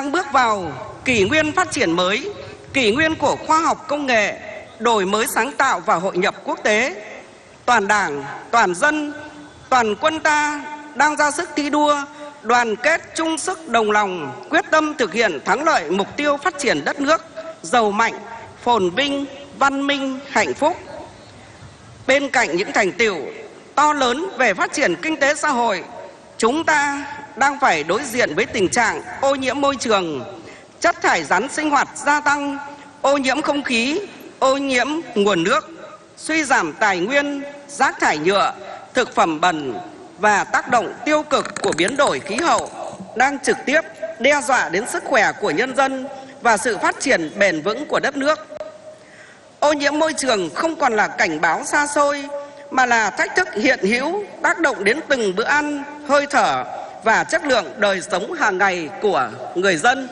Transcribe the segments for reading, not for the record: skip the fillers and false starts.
đang bước vào kỷ nguyên phát triển mới, kỷ nguyên của khoa học công nghệ, đổi mới sáng tạo và hội nhập quốc tế. Toàn Đảng, toàn dân, toàn quân ta đang ra sức thi đua, đoàn kết chung sức đồng lòng, quyết tâm thực hiện thắng lợi mục tiêu phát triển đất nước giàu mạnh, phồn vinh, văn minh, hạnh phúc. Bên cạnh những thành tựu to lớn về phát triển kinh tế xã hội, chúng ta đang phải đối diện với tình trạng ô nhiễm môi trường, chất thải rắn sinh hoạt gia tăng, ô nhiễm không khí, ô nhiễm nguồn nước, suy giảm tài nguyên, rác thải nhựa, thực phẩm bẩn và tác động tiêu cực của biến đổi khí hậu đang trực tiếp đe dọa đến sức khỏe của nhân dân và sự phát triển bền vững của đất nước. Ô nhiễm môi trường không còn là cảnh báo xa xôi mà là thách thức hiện hữu, tác động đến từng bữa ăn, hơi thở và chất lượng đời sống hàng ngày của người dân.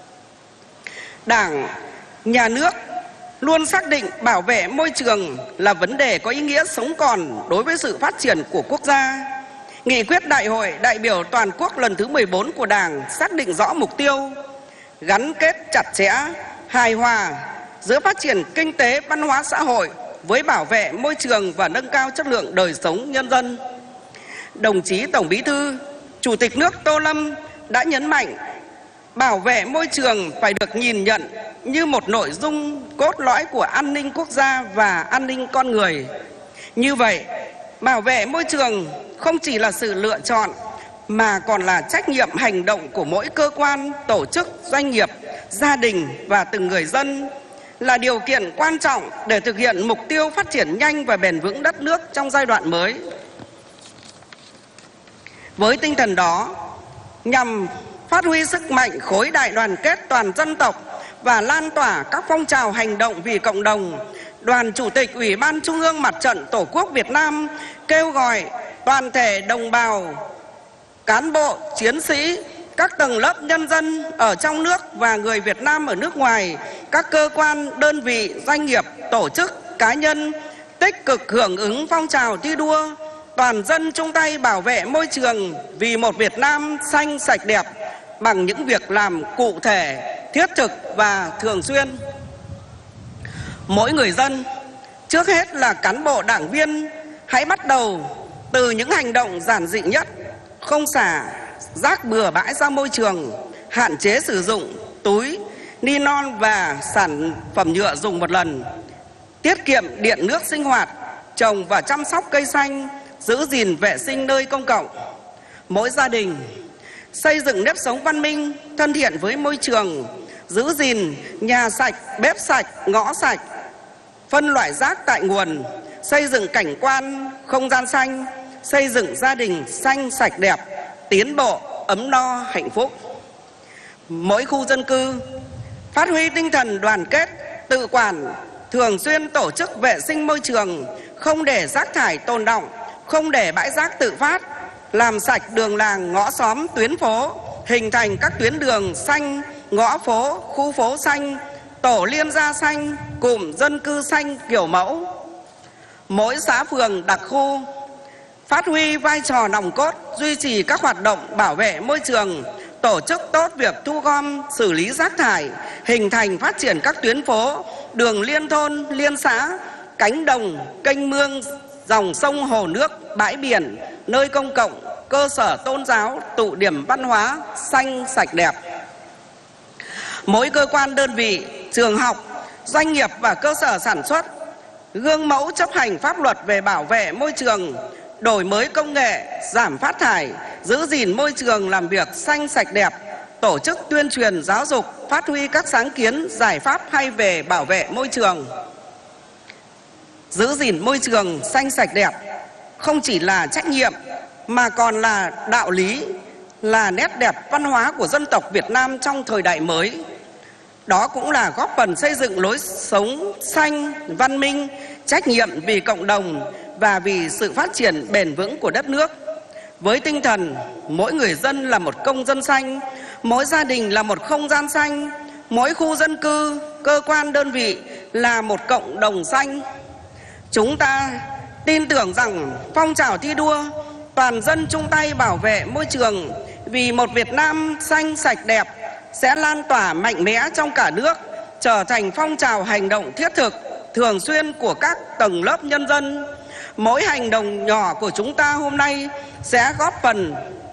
Đảng, Nhà nước luôn xác định bảo vệ môi trường là vấn đề có ý nghĩa sống còn đối với sự phát triển của quốc gia. Nghị quyết Đại hội đại biểu toàn quốc lần thứ 14 của Đảng xác định rõ mục tiêu gắn kết chặt chẽ, hài hòa giữa phát triển kinh tế, văn hóa xã hội với bảo vệ môi trường và nâng cao chất lượng đời sống nhân dân. Đồng chí Tổng Bí thư, Chủ tịch nước Tô Lâm đã nhấn mạnh bảo vệ môi trường phải được nhìn nhận như một nội dung cốt lõi của an ninh quốc gia và an ninh con người. Như vậy, bảo vệ môi trường không chỉ là sự lựa chọn mà còn là trách nhiệm hành động của mỗi cơ quan, tổ chức, doanh nghiệp, gia đình và từng người dân, là điều kiện quan trọng để thực hiện mục tiêu phát triển nhanh và bền vững đất nước trong giai đoạn mới. Với tinh thần đó, nhằm phát huy sức mạnh khối đại đoàn kết toàn dân tộc và lan tỏa các phong trào hành động vì cộng đồng, Đoàn Chủ tịch Ủy ban Trung ương Mặt trận Tổ quốc Việt Nam kêu gọi toàn thể đồng bào, cán bộ, chiến sĩ, các tầng lớp nhân dân ở trong nước và người Việt Nam ở nước ngoài, các cơ quan, đơn vị, doanh nghiệp, tổ chức, cá nhân tích cực hưởng ứng phong trào thi đua toàn dân chung tay bảo vệ môi trường vì một Việt Nam xanh sạch đẹp bằng những việc làm cụ thể, thiết thực và thường xuyên. Mỗi người dân, trước hết là cán bộ đảng viên, hãy bắt đầu từ những hành động giản dị nhất, không xả rác bừa bãi ra môi trường, hạn chế sử dụng túi, ni lông và sản phẩm nhựa dùng một lần, tiết kiệm điện nước sinh hoạt, trồng và chăm sóc cây xanh, giữ gìn vệ sinh nơi công cộng. Mỗi gia đình xây dựng nếp sống văn minh, thân thiện với môi trường, giữ gìn nhà sạch, bếp sạch, ngõ sạch, phân loại rác tại nguồn, xây dựng cảnh quan, không gian xanh, xây dựng gia đình xanh sạch đẹp, tiến bộ, ấm no, hạnh phúc. Mỗi khu dân cư phát huy tinh thần đoàn kết, tự quản, thường xuyên tổ chức vệ sinh môi trường, không để rác thải tồn đọng, không để bãi rác tự phát, làm sạch đường làng, ngõ xóm, tuyến phố, hình thành các tuyến đường xanh, ngõ phố, khu phố xanh, tổ liên gia xanh, cụm dân cư xanh kiểu mẫu. Mỗi xã phường đặc khu phát huy vai trò nòng cốt, duy trì các hoạt động bảo vệ môi trường, tổ chức tốt việc thu gom, xử lý rác thải, hình thành phát triển các tuyến phố, đường liên thôn, liên xã, cánh đồng, kênh mương, dòng sông hồ nước, bãi biển, nơi công cộng, cơ sở tôn giáo, tụ điểm văn hóa, xanh sạch đẹp. Mỗi cơ quan đơn vị, trường học, doanh nghiệp và cơ sở sản xuất gương mẫu chấp hành pháp luật về bảo vệ môi trường, đổi mới công nghệ, giảm phát thải, giữ gìn môi trường làm việc xanh sạch đẹp, tổ chức tuyên truyền giáo dục, phát huy các sáng kiến, giải pháp hay về bảo vệ môi trường. Giữ gìn môi trường xanh sạch đẹp không chỉ là trách nhiệm mà còn là đạo lý, là nét đẹp văn hóa của dân tộc Việt Nam trong thời đại mới. Đó cũng là góp phần xây dựng lối sống xanh, văn minh, trách nhiệm vì cộng đồng và vì sự phát triển bền vững của đất nước. Với tinh thần mỗi người dân là một công dân xanh, mỗi gia đình là một không gian xanh, mỗi khu dân cư, cơ quan đơn vị là một cộng đồng xanh, chúng ta tin tưởng rằng phong trào thi đua toàn dân chung tay bảo vệ môi trường vì một Việt Nam xanh sạch đẹp sẽ lan tỏa mạnh mẽ trong cả nước, trở thành phong trào hành động thiết thực, thường xuyên của các tầng lớp nhân dân. Mỗi hành động nhỏ của chúng ta hôm nay sẽ góp phần